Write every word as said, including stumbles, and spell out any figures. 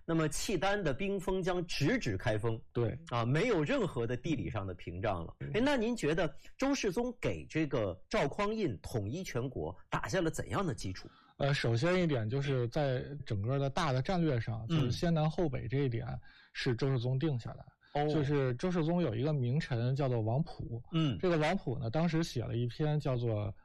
那么契丹的兵锋将直指开封， 对啊，没有任何的地理上的屏障了。哎，那您觉得周世宗给这个赵匡胤统一全国打下了怎样的基础？ 呃，首先一点就是在整个的大的战略上，就是先南后北这一点是周世宗定下的。哦，就是周世宗有一个名臣叫做王溥，嗯，这个王溥呢，当时写了一篇叫做《